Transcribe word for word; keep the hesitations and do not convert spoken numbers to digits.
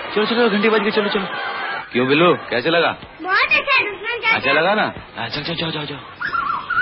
चलो चलो घंटी बज गई, चलो चलो। क्यों बिल्लू, कैसे लगा? बहुत अच्छा, अच्छा लगा ना? चल चल जाओ जाओ जाओ।